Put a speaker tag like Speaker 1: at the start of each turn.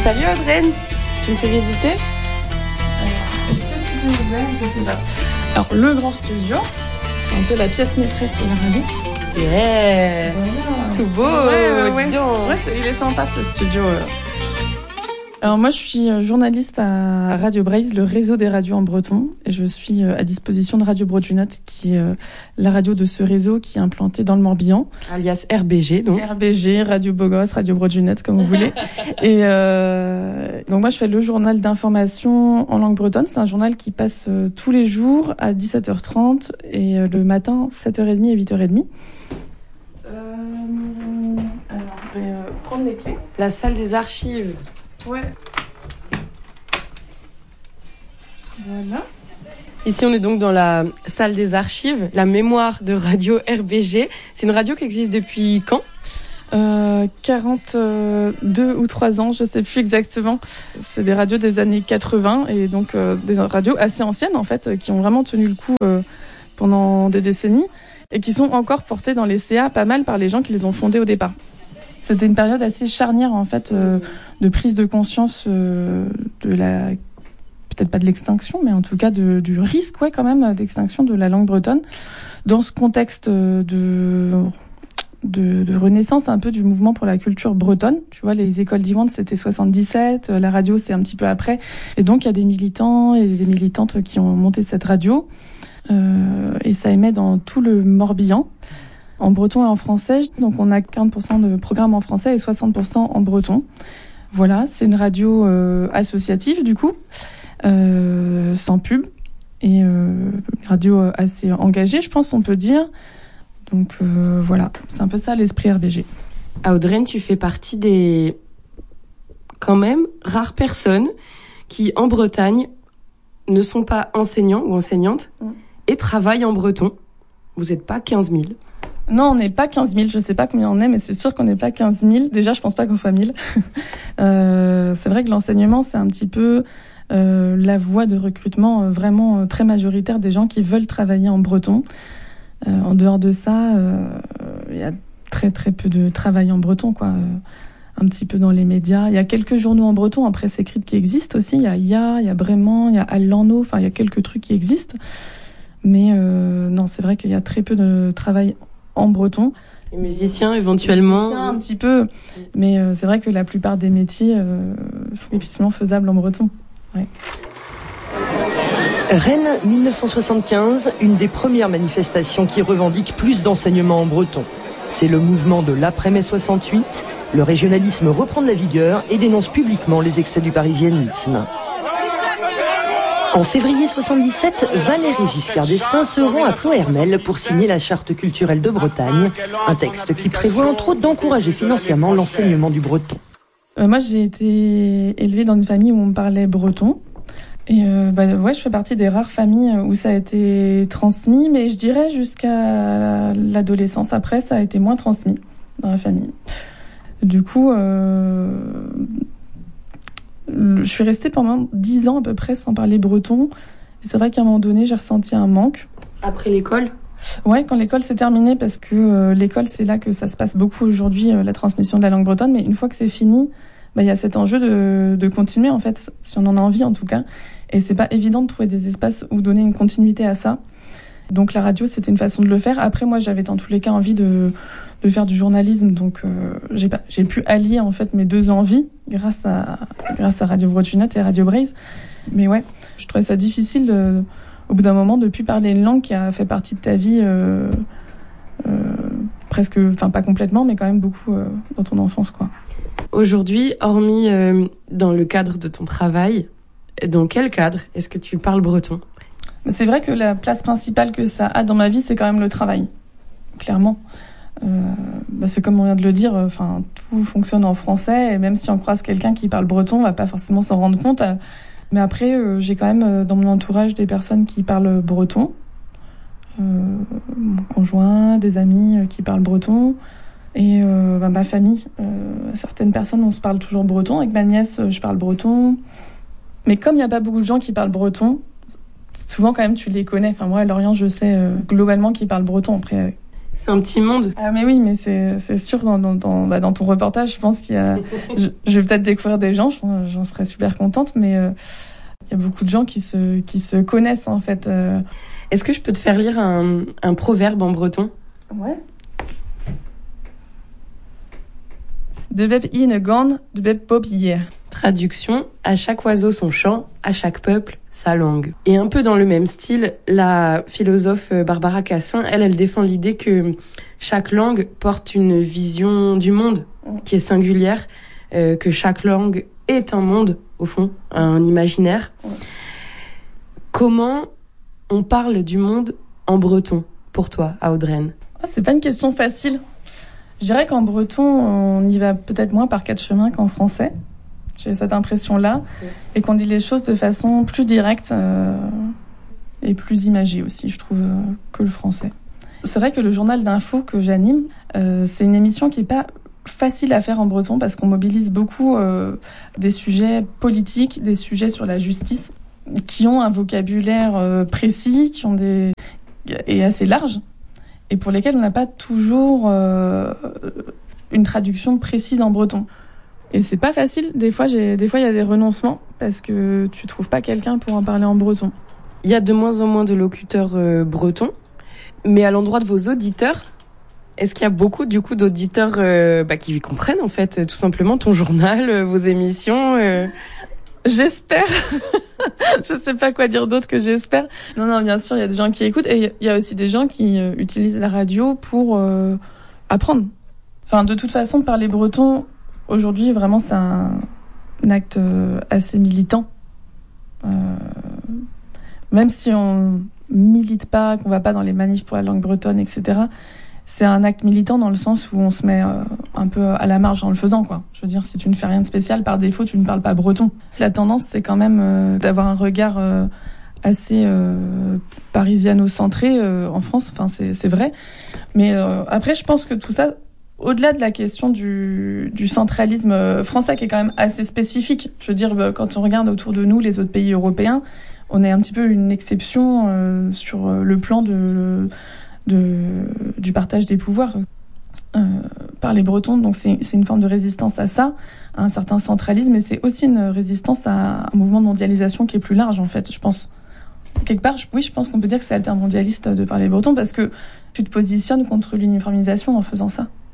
Speaker 1: Salut Audrey, tu me fais visiter?
Speaker 2: Est-ce que tu es ouvert? Je sais pas. Alors, le grand studio, c'est un peu la pièce maîtresse de la radio.
Speaker 1: Yeah,
Speaker 2: Voilà.
Speaker 1: tout beau, dis donc.
Speaker 2: Ouais, il est sympa ce studio. Alors moi, je suis journaliste à Radio Braise, le réseau des radios en breton, et je suis à disposition de Radio Broadunot, qui est la radio de ce réseau qui est implantée dans le Morbihan.
Speaker 1: Alias RBG, donc.
Speaker 2: RBG, Radio Bogos, Radio Broadunot, comme vous voulez. Et donc moi, je fais le journal d'information en langue bretonne. C'est un journal qui passe tous les jours à 17h30 et le matin, 7h30 et 8h30. Alors, je vais prendre les clés.
Speaker 1: La salle des archives.
Speaker 2: Ouais. Voilà.
Speaker 1: Ici, on est donc dans la salle des archives, la mémoire de Radio RBG. C'est une radio qui existe depuis quand?
Speaker 2: 42 ou 3 ans, je sais plus exactement. C'est des radios des années 80 et donc des radios assez anciennes en fait, qui ont vraiment tenu le coup pendant des décennies et qui sont encore portées dans les CA pas mal par les gens qui les ont fondées au départ. C'était une période assez charnière en fait de prise de conscience de la, peut-être pas de l'extinction, mais en tout cas du risque, ouais, quand même, d'extinction de la langue bretonne dans ce contexte de renaissance un peu du mouvement pour la culture bretonne. Tu vois, les écoles d'Ivante, c'était 77, la radio, c'est un petit peu après. Et donc, il y a des militants et des militantes qui ont monté cette radio. Et ça émet dans tout le Morbihan, en breton et en français. Donc, on a 40% de programmes en français et 60% en breton. Voilà, c'est une radio associative, du coup, sans pub. Et une radio assez engagée, je pense, on peut dire. Donc voilà, c'est un peu ça l'esprit RBG.
Speaker 1: À Audrey, tu fais partie des, quand même, rares personnes qui, en Bretagne, ne sont pas enseignants ou enseignantes et travaillent en breton. Vous n'êtes pas 15 000.
Speaker 2: Non, on n'est pas 15 000. Je sais pas combien on est, mais c'est sûr qu'on n'est pas 15 000. Déjà, je pense pas qu'on soit 1000. C'est vrai que l'enseignement, c'est un petit peu la voie de recrutement vraiment très majoritaire des gens qui veulent travailler en breton. En dehors de ça, il y a très très peu de travail en breton, quoi. Un petit peu dans les médias. Il y a quelques journaux en breton en presse écrite qui existent aussi. Il y a IA, il y a Brément, il y a Al-Lano. Enfin, il y a quelques trucs qui existent. Mais non, c'est vrai qu'il y a très peu de travail en breton.
Speaker 1: Les musiciens, éventuellement.
Speaker 2: Les musiciens, un petit peu. Mais c'est vrai que la plupart des métiers sont difficilement faisables en breton. Ouais.
Speaker 3: Rennes 1975, une des premières manifestations qui revendique plus d'enseignement en breton. C'est le mouvement de l'après-mai 68. Le régionalisme reprend de la vigueur et dénonce publiquement les excès du parisianisme. En février 77, Valéry Giscard d'Estaing se rend à Ploërmel pour signer la charte culturelle de Bretagne, un texte qui prévoit entre autres d'encourager financièrement l'enseignement du breton.
Speaker 2: Moi, j'ai été élevée dans une famille où on parlait breton. Et ouais, je fais partie des rares familles où ça a été transmis, mais je dirais jusqu'à l'adolescence. Après, ça a été moins transmis dans la famille. Du coup, je suis restée pendant 10 ans à peu près sans parler breton. Et c'est vrai qu'à un moment donné, j'ai ressenti un manque.
Speaker 1: Après l'école ?
Speaker 2: Ouais, quand l'école s'est terminée, parce que l'école, c'est là que ça se passe beaucoup aujourd'hui, la transmission de la langue bretonne. Mais une fois que c'est fini, il y a cet enjeu de continuer, en fait, si on en a envie en tout cas. Et c'est pas évident de trouver des espaces où donner une continuité à ça. Donc la radio, c'était une façon de le faire. Après, moi, j'avais dans tous les cas envie de faire du journalisme. Donc j'ai pu allier en fait mes deux envies grâce à Radio Broadunot et Radio Braise. Mais ouais, je trouvais ça difficile au bout d'un moment de plus parler une langue qui a fait partie de ta vie presque, enfin pas complètement, mais quand même beaucoup dans ton enfance, quoi.
Speaker 1: Aujourd'hui, hormis dans le cadre de ton travail, dans quel cadre est-ce que tu parles breton ?
Speaker 2: C'est vrai que la place principale que ça a dans ma vie, c'est quand même le travail, clairement. C'est comme on vient de le dire, enfin tout fonctionne en français, et même si on croise quelqu'un qui parle breton, on va pas forcément s'en rendre compte. Mais après, j'ai quand même dans mon entourage des personnes qui parlent breton, mon conjoint, des amis qui parlent breton. Et ma famille, certaines personnes, on se parle toujours breton. Avec ma nièce, je parle breton. Mais comme il n'y a pas beaucoup de gens qui parlent breton, souvent quand même tu les connais. Enfin moi, à Lorient, je sais globalement qu'ils parlent breton. Après,
Speaker 1: C'est un petit monde.
Speaker 2: Ah mais oui, mais c'est sûr, dans ton reportage, je pense qu'il y a... je vais peut-être découvrir des gens, j'en serais super contente, mais il y a beaucoup de gens qui se connaissent, en fait.
Speaker 1: Est-ce que je peux te faire lire un proverbe en breton ?
Speaker 2: Ouais. De bep ine gan, de bep pop hier.
Speaker 1: Traduction, à chaque oiseau son chant, à chaque peuple sa langue. Et un peu dans le même style, la philosophe Barbara Cassin, elle défend l'idée que chaque langue porte une vision du monde qui est singulière, que chaque langue est un monde, au fond, un imaginaire. Comment on parle du monde en breton, pour toi, à Audreyne ?
Speaker 2: C'est pas une question facile. Je dirais qu'en breton, on y va peut-être moins par quatre chemins qu'en français. J'ai cette impression-là. Et qu'on dit les choses de façon plus directe et plus imagée aussi, je trouve, que le français. C'est vrai que le journal d'info que j'anime, c'est une émission qui est pas facile à faire en breton parce qu'on mobilise beaucoup des sujets politiques, des sujets sur la justice, qui ont un vocabulaire précis, et assez large, et pour lesquels on n'a pas toujours une traduction précise en breton. Et c'est pas facile. Des fois, il y a des renoncements parce que tu trouves pas quelqu'un pour en parler en breton.
Speaker 1: Il y a de moins en moins de locuteurs bretons, mais à l'endroit de vos auditeurs, est-ce qu'il y a beaucoup du coup d'auditeurs qui comprennent en fait tout simplement ton journal, vos émissions
Speaker 2: J'espère. Je sais pas quoi dire d'autre que j'espère. Non, bien sûr, il y a des gens qui écoutent et il y a aussi des gens qui utilisent la radio pour apprendre. Enfin, de toute façon, parler breton, aujourd'hui, vraiment, c'est un acte assez militant. Même si on milite pas, qu'on va pas dans les manifs pour la langue bretonne, etc., c'est un acte militant dans le sens où on se met un peu à la marge en le faisant, quoi. Je veux dire, si tu ne fais rien de spécial, par défaut, tu ne parles pas breton. La tendance, c'est quand même d'avoir un regard assez parisiano-centré en France. Enfin, c'est vrai. Mais après, je pense que tout ça, au-delà de la question du centralisme français, qui est quand même assez spécifique. Je veux dire, quand on regarde autour de nous, les autres pays européens, on est un petit peu une exception sur le plan du partage des pouvoirs par les Bretons. Donc c'est une forme de résistance à ça, à un certain centralisme, mais c'est aussi une résistance à un mouvement de mondialisation qui est plus large, en fait, je pense. Quelque part, oui, je pense qu'on peut dire que c'est altermondialiste de parler breton parce que tu te positionnes contre l'uniformisation en faisant ça.